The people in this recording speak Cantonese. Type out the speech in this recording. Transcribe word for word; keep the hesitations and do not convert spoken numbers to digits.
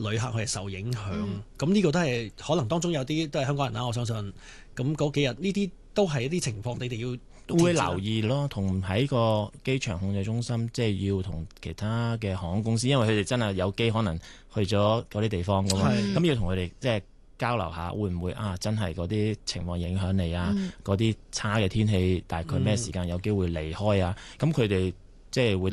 旅客佢係受影響。咁呢、嗯、個都係可能當中有啲都係香港人啦，我相信。咁嗰幾日呢啲都係一啲情況，你哋要都會留意咯，同喺個機場控制中心，即係要同其他嘅航空公司，因為佢哋真係有機可能去咗嗰啲地方噶嘛，咁是要同佢哋即係交流下，會唔會啊真係嗰啲情況影響你啊？嗰啲、嗯、差嘅天氣大概咩時間有機會離開啊？咁佢哋即係會。